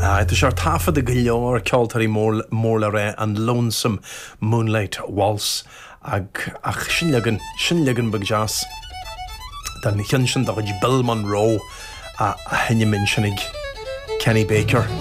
Tá sé tafa de go leor ceoltarí mór le ré an Lonesome Moonlight Waltz ach sin legan bag jazz dan chin sin da Bill Monroe a henne min sinnig Kenny Baker.